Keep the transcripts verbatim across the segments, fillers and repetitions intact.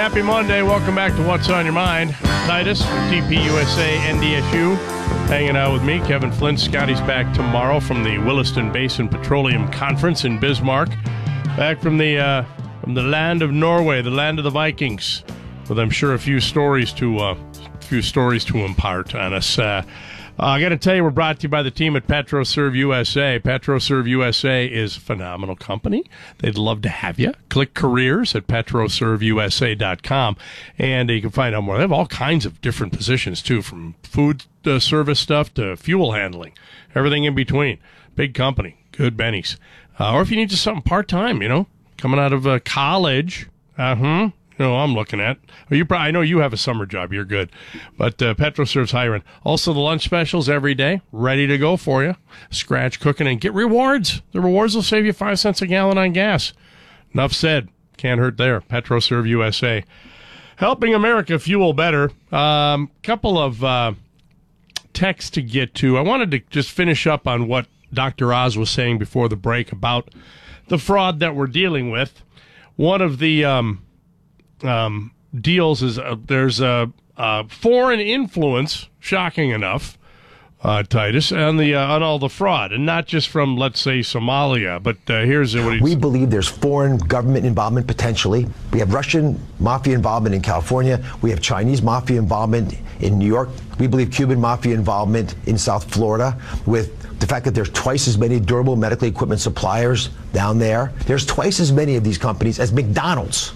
Happy Monday. Welcome back to What's on Your Mind. Titus from T P U S A N D S U hanging out with me. Kevin Flint. Scotty's back tomorrow from the Williston Basin Petroleum Conference in Bismarck. Back from the uh, from the land of Norway, the land of the Vikings, with I'm sure a few stories to uh, a few stories to impart on us. Uh, Uh, I got to tell you, we're brought to you by the team at PetroServe U S A. PetroServe U S A is a phenomenal company. They'd love to have you. Click careers at petro serve u s a dot com, and you can find out more. They have all kinds of different positions, too, from food uh, service stuff to fuel handling, everything in between. Big company, good bennies. Uh, or if you need just something part-time, you know, coming out of uh, college, uh-huh. You know, I'm looking at. Well, you probably, I know you have a summer job. You're good. But uh, PetroServe's hiring. Also, the lunch specials every day, ready to go for you. Scratch cooking and get rewards. The rewards will save you five cents a gallon on gas. Enough said. Can't hurt there. PetroServe U S A. Helping America fuel better. Um, couple of uh, texts to get to. I wanted to just finish up on what Doctor Oz was saying before the break about the fraud that we're dealing with. One of the... Um, Um, deals is uh, there's a, a foreign influence, shocking enough, uh, Titus, on the uh, on all the fraud, and not just from, let's say, Somalia. But uh, here's what he's... We believe there's foreign government involvement potentially. We have Russian mafia involvement in California. We have Chinese mafia involvement in New York. We believe Cuban mafia involvement in South Florida, with the fact that there's twice as many durable medical equipment suppliers down there. There's twice as many of these companies as McDonald's.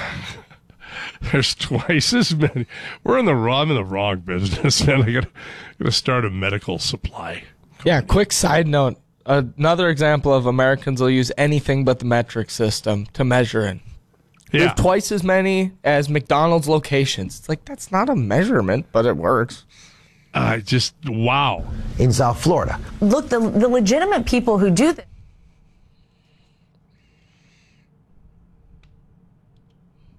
There's twice as many. We're in the wrong, I'm in the wrong business, man. I gotta, gotta start a medical supply. Yeah, quick side note. Another example of Americans will use anything but the metric system to measure in. Yeah. There's twice as many as McDonald's locations. It's like, that's not a measurement, but it works. Uh, just, wow. In South Florida. Look, the, the legitimate people who do this.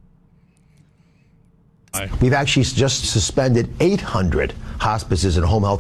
We've actually just suspended eight hundred hospices and home health